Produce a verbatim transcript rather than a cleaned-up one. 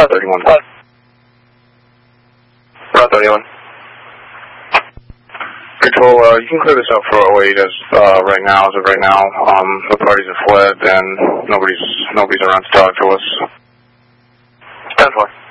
Route thirty-one. Route thirty-one. Control, uh, you can clear this up for oh eight as, uh, right now, as of right now. Um, the parties have fled and nobody's, nobody's around to talk to us. ten four.